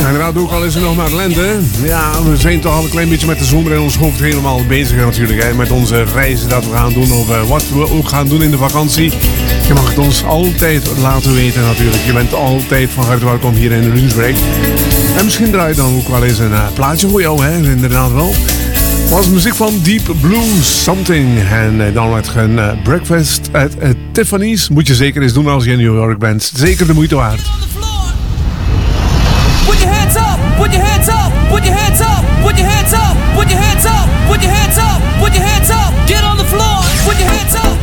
Inderdaad, ook al is er nog maar lente. Ja, we zijn toch al een klein beetje met de zomer in ons hoofd helemaal bezig natuurlijk. Hè, met onze reizen dat we gaan doen. Of wat we ook gaan doen in de vakantie. Je mag het ons altijd laten weten natuurlijk. Je bent altijd van harte welkom hier in de Lunchbreak. En misschien draai je dan ook wel eens een plaatje voor jou, hè? Inderdaad wel. Was muziek van Deep Blue Something. En dan werd een breakfast at Tiffany's. Moet je zeker eens doen als je in New York bent. Zeker de moeite waard. Put your hands up, put your hands up, put your hands up, put your hands up, put your hands up, put your hands up, put your hands up, get on the floor, put your hands up.